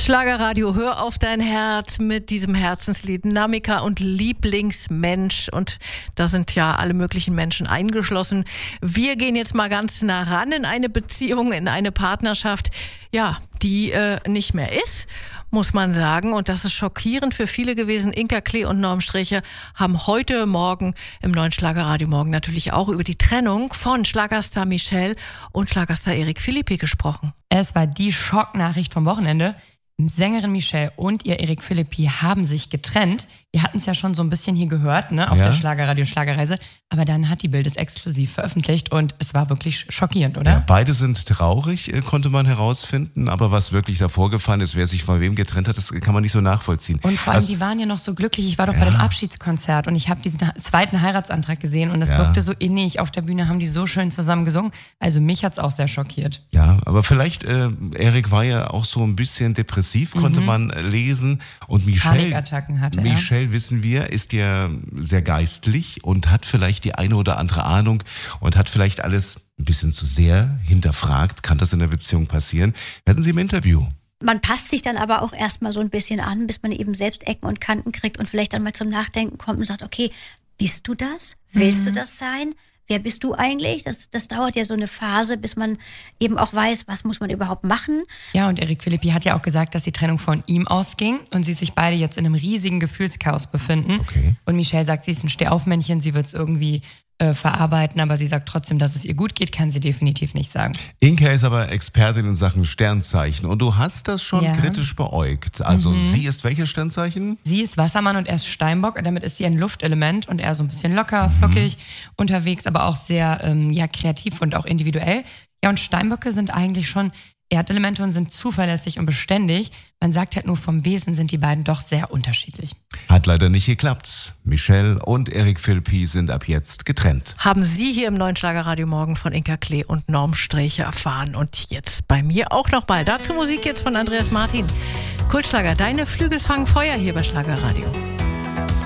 Schlagerradio, hör auf dein Herz mit diesem Herzenslied Namika und Lieblingsmensch. Und da sind ja alle möglichen Menschen eingeschlossen. Wir gehen jetzt mal ganz nah ran in eine Beziehung, in eine Partnerschaft, ja, die nicht mehr ist, muss man sagen. Und das ist schockierend für viele gewesen. Inka Klee und Norm Strächer haben heute Morgen im neuen Schlagerradio Morgen natürlich auch über die Trennung von Schlagerstar Michelle und Schlagerstar Eric Philippi gesprochen. Es war die Schocknachricht vom Wochenende. Sängerin Michelle und ihr Eric Philippi haben sich getrennt. Wir hatten es ja schon so ein bisschen hier gehört, ne, auf der Schlagerradio Schlagerreise. Aber dann hat die Bild es exklusiv veröffentlicht und es war wirklich schockierend, oder? Ja, beide sind traurig, konnte man herausfinden. Aber was wirklich da vorgefallen ist, wer sich von wem getrennt hat, das kann man nicht so nachvollziehen. Und vor allem, die waren ja noch so glücklich. Ich war doch bei dem Abschiedskonzert und ich habe diesen zweiten Heiratsantrag gesehen und es wirkte so innig. Auf der Bühne haben die so schön zusammen gesungen. Also mich hat's auch sehr schockiert. Ja, aber vielleicht, Eric war ja auch so ein bisschen depressiv, konnte man lesen. Und Michelle, Panikattacken hatte er. Michelle, wissen wir, ist ja sehr geistlich und hat vielleicht die eine oder andere Ahnung und hat vielleicht alles ein bisschen zu sehr hinterfragt. Kann das in der Beziehung passieren? Werden Sie im Interview. Man passt sich dann aber auch erstmal so ein bisschen an, bis man eben selbst Ecken und Kanten kriegt und vielleicht dann mal zum Nachdenken kommt und sagt, okay, bist du das? Willst du das sein? Wer bist du eigentlich? Das dauert ja so eine Phase, bis man eben auch weiß, was muss man überhaupt machen. Ja, und Eric Philippi hat ja auch gesagt, dass die Trennung von ihm ausging und sie sich beide jetzt in einem riesigen Gefühlschaos befinden. Okay. Und Michelle sagt, sie ist ein Stehaufmännchen, sie wird es irgendwie verarbeiten, aber sie sagt trotzdem, dass es ihr gut geht, kann sie definitiv nicht sagen. Inka ist aber Expertin in Sachen Sternzeichen und du hast das schon kritisch beäugt. Also sie ist welches Sternzeichen? Sie ist Wassermann und er ist Steinbock, damit ist sie ein Luftelement und er so ein bisschen locker, flockig unterwegs, aber auch sehr kreativ und auch individuell. Ja, und Steinböcke sind eigentlich schon Erdelemente und sind zuverlässig und beständig. Man sagt halt nur, vom Wesen sind die beiden doch sehr unterschiedlich. Hat leider nicht geklappt. Michelle und Eric Philippi sind ab jetzt getrennt. Haben Sie hier im neuen Schlagerradio Morgen von Inka Klee und Norm Strächer erfahren. Und jetzt bei mir auch noch mal. Dazu Musik jetzt von Andreas Martin. Kultschlager, deine Flügel fangen Feuer hier bei Schlagerradio.